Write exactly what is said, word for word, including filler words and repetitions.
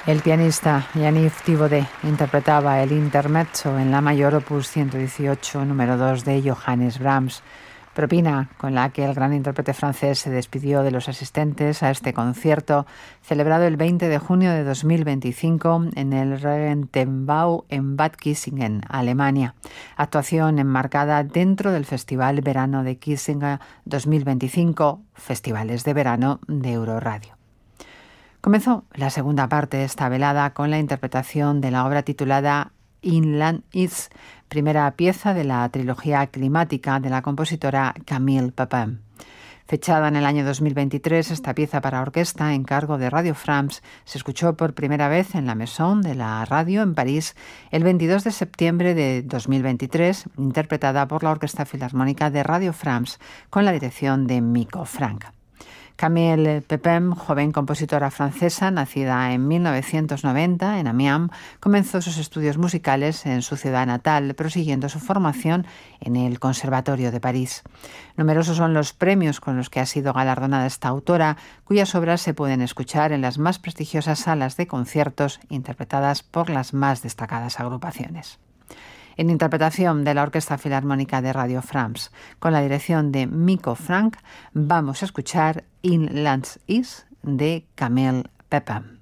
El pianista Yaniv Thibaudet interpretaba el intermezzo en la mayor opus ciento dieciocho, número dos de Johannes Brahms, propina con la que el gran intérprete francés se despidió de los asistentes a este concierto, celebrado el veinte de junio de dos mil veinticinco en el Regentenbau en Bad Kissingen, Alemania. Actuación enmarcada dentro del Festival Verano de Kissingen dos mil veinticinco, Festivales de Verano de Euroradio. Comenzó la segunda parte de esta velada con la interpretación de la obra titulada Inland Is, primera pieza de la trilogía climática de la compositora Camille Pépin. Fechada en el año dos mil veintitrés, esta pieza para orquesta en cargo de Radio France se escuchó por primera vez en la Maison de la Radio en París el veintidós de septiembre de dos mil veintitrés, interpretada por la Orquesta Filarmónica de Radio France con la dirección de Miko Frank. Camille Pépin, joven compositora francesa, nacida en mil novecientos noventa en Amiens, comenzó sus estudios musicales en su ciudad natal, prosiguiendo su formación en el Conservatorio de París. Numerosos son los premios con los que ha sido galardonada esta autora, cuyas obras se pueden escuchar en las más prestigiosas salas de conciertos interpretadas por las más destacadas agrupaciones. En interpretación de la Orquesta Filarmónica de Radio France, con la dirección de Miko Frank, vamos a escuchar Inland Is de Camille Pépin.